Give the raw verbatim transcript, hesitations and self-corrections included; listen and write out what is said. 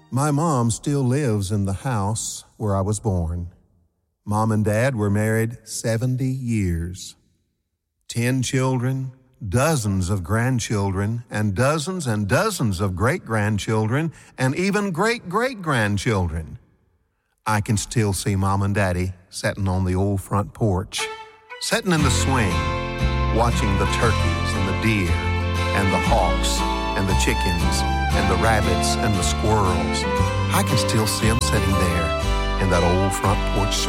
My mom still lives in the house where I was born. Mom and Dad were married seventy years. Ten children, dozens of grandchildren, and dozens and dozens of great-grandchildren, and even great-great-grandchildren. I can still see Mom and Daddy sitting on the old front porch, sitting in the swing, watching the turkeys and the deer and the hawks and the chickens and the rabbits and the squirrels. I can still see them sitting there in that old front porch swing.